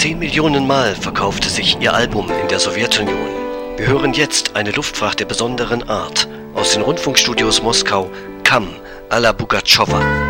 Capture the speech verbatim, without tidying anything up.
Zehn Millionen Mal verkaufte sich ihr Album in der Sowjetunion. Wir hören jetzt eine Luftfracht der besonderen Art aus den Rundfunkstudios Moskau, Kam à la Pugatschowa.